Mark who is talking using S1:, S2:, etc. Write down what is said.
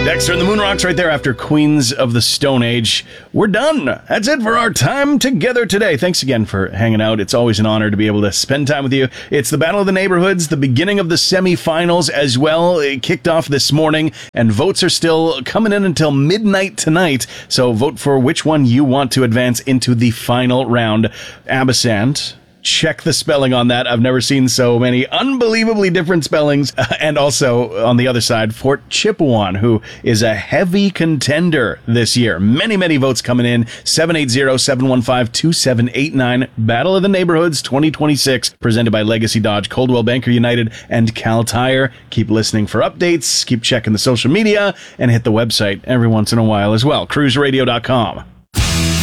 S1: Dexter and the Moon Rocks right there after Queens of the Stone Age. We're done. That's it for our time together today. Thanks again for hanging out. It's always an honor to be able to spend time with you. It's the Battle of the Neighborhoods, the beginning of the semifinals as well. It kicked off this morning, and votes are still coming in until midnight tonight. So vote for which one you want to advance into the final round. Abysand. Check the spelling on that. I've never seen so many unbelievably different spellings. And also, on the other side, Fort Chipewyan, who is a heavy contender this year. Many, many votes coming in. 780-715-2789. Battle of the Neighborhoods 2026, presented by Legacy Dodge, Coldwell Banker United, and Cal Tire. Keep listening for updates. Keep checking the social media, and hit the website every once in a while as well. cruiseradio.com.